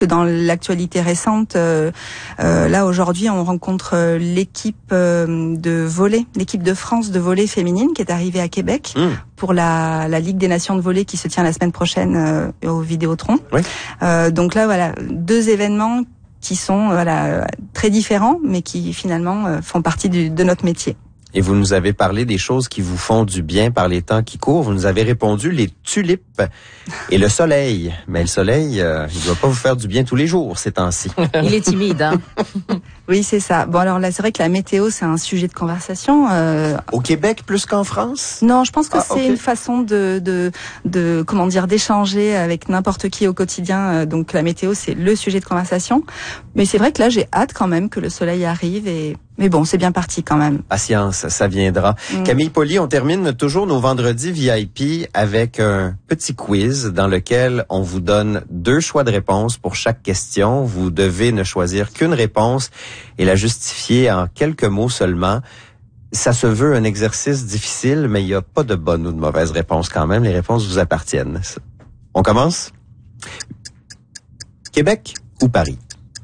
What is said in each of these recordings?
Dans l'actualité récente, là aujourd'hui, on rencontre l'équipe de volley, l'équipe de France de volley féminine qui est arrivée à Québec pour la Ligue des Nations de volley qui se tient la semaine prochaine au Vidéotron. Oui. Donc là, voilà, 2 événements qui sont très différents, mais qui finalement font partie de notre métier. Et vous nous avez parlé des choses qui vous font du bien par les temps qui courent. Vous nous avez répondu les tulipes et le soleil. Mais le soleil, il ne doit pas vous faire du bien tous les jours ces temps-ci. Il est timide, hein? Oui, c'est ça. Bon, alors là, c'est vrai que la météo, c'est un sujet de conversation. Au Québec plus qu'en France? Non, je pense que c'est une façon de comment dire, d'échanger avec n'importe qui au quotidien. Donc la météo, c'est le sujet de conversation. Mais c'est vrai que là, j'ai hâte quand même que le soleil arrive mais bon, c'est bien parti quand même. Patience, ça viendra. Camille Poli, on termine toujours nos vendredis VIP avec un petit quiz dans lequel on vous donne 2 choix de réponse pour chaque question. Vous devez ne choisir qu'une réponse et la justifier en quelques mots seulement. Ça se veut un exercice difficile, mais il n'y a pas de bonne ou de mauvaise réponse quand même. Les réponses vous appartiennent. On commence? Québec ou Paris?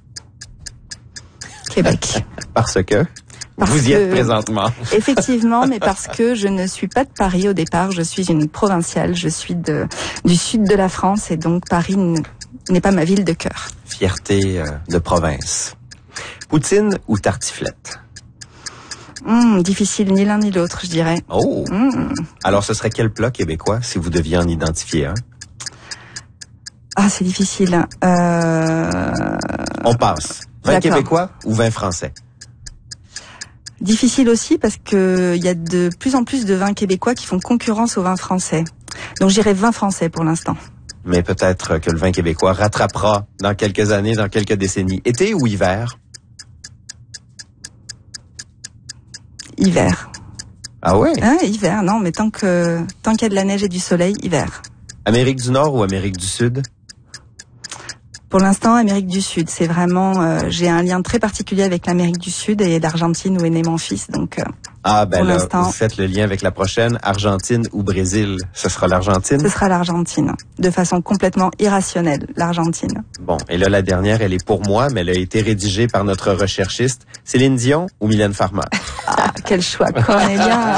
Québec. Parce que vous y êtes présentement. Effectivement, mais parce que je ne suis pas de Paris au départ, je suis une provinciale, je suis du sud de la France et donc Paris n'est pas ma ville de cœur. Fierté de province. Poutine ou tartiflette? Difficile, ni l'un ni l'autre, je dirais. Oh! Alors ce serait quel plat québécois si vous deviez en identifier un? Ah, c'est difficile. On passe. Vin québécois ou vin français? Difficile aussi parce que il y a de plus en plus de vins québécois qui font concurrence au vin français. Donc j'irai vin français pour l'instant. Mais peut-être que le vin québécois rattrapera dans quelques années, dans quelques décennies. Été ou hiver? Hiver. Ah ouais? Hiver, non, mais tant qu'il y a de la neige et du soleil, hiver. Amérique du Nord ou Amérique du Sud? Pour l'instant, Amérique du Sud. C'est vraiment, j'ai un lien très particulier avec l'Amérique du Sud et l'Argentine où est né mon fils. Donc, vous faites le lien avec la prochaine, Argentine ou Brésil. Ce sera l'Argentine? Ce sera l'Argentine. De façon complètement irrationnelle, l'Argentine. Bon, et là, la dernière, elle est pour moi, mais elle a été rédigée par notre recherchiste. Céline Dion ou Mylène Farmer? Ah, quel choix, Cornélia!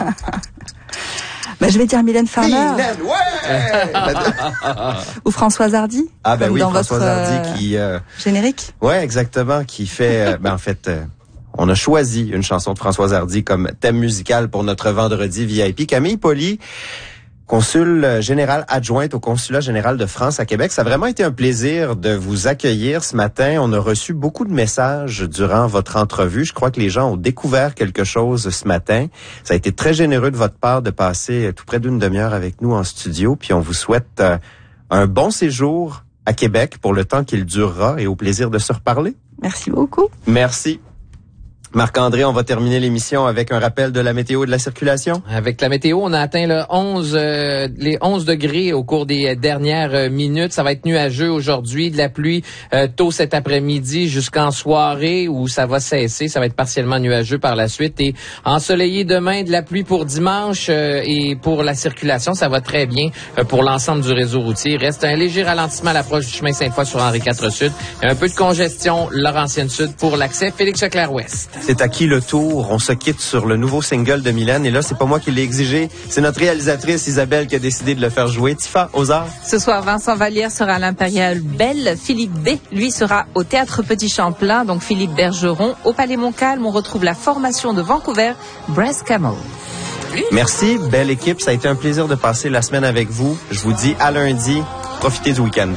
Je vais dire Mylène Farmer. Mylène, ouais! Ou Françoise Hardy. Ah ben oui, Françoise Hardy qui... générique. Ouais, exactement, qui fait... en fait, on a choisi une chanson de Françoise Hardy comme thème musical pour notre vendredi VIP. Camille Poli, consul général adjointe au Consulat général de France à Québec. Ça a vraiment été un plaisir de vous accueillir ce matin. On a reçu beaucoup de messages durant votre entrevue. Je crois que les gens ont découvert quelque chose ce matin. Ça a été très généreux de votre part de passer tout près d'une demi-heure avec nous en studio. Puis on vous souhaite un bon séjour à Québec pour le temps qu'il durera et au plaisir de se reparler. Merci beaucoup. Merci. Marc-André, on va terminer l'émission avec un rappel de la météo et de la circulation. Avec la météo, on a atteint les 11 degrés au cours des dernières minutes. Ça va être nuageux aujourd'hui, de la pluie tôt cet après-midi jusqu'en soirée où ça va cesser. Ça va être partiellement nuageux par la suite et ensoleillé demain, de la pluie pour dimanche et pour la circulation, ça va très bien pour l'ensemble du réseau routier. Il reste un léger ralentissement à l'approche du chemin Sainte-Foy sur Henri IV Sud et un peu de congestion Laurentienne Sud pour l'accès Félix-Leclerc-Ouest. C'est à qui le tour? On se quitte sur le nouveau single de Mylène. Et là, c'est pas moi qui l'ai exigé. C'est notre réalisatrice Isabelle qui a décidé de le faire jouer. Tifa, aux arts. Ce soir, Vincent Vallière sera à l'Impérial Belle. Philippe B, lui, sera au Théâtre Petit Champlain. Donc Philippe Bergeron. Au Palais Montcalm, on retrouve la formation de Vancouver, Brass Camel. Merci, belle équipe. Ça a été un plaisir de passer la semaine avec vous. Je vous dis à lundi. Profitez du week-end.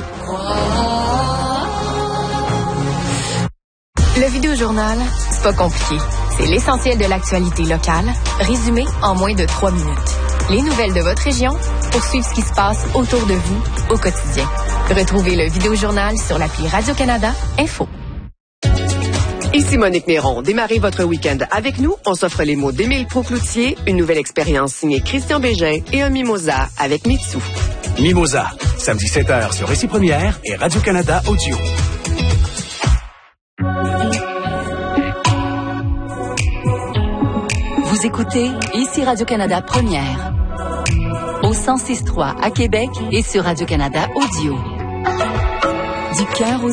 Le Vidéojournal, c'est pas compliqué. C'est l'essentiel de l'actualité locale, résumé en moins de 3 minutes. Les nouvelles de votre région pour suivre ce qui se passe autour de vous au quotidien. Retrouvez le Vidéojournal sur l'appli Radio-Canada Info. Ici Monique Néron. Démarrez votre week-end avec nous. On s'offre les mots d'Émile Proucloutier, une nouvelle expérience signée Christian Bégin et un mimosa avec Mitsu. Mimosa, samedi 7h sur Récit Première et Radio-Canada Audio. Vous écoutez ici Radio-Canada Première. Au 106.3 à Québec et sur Radio-Canada Audio. Du cœur au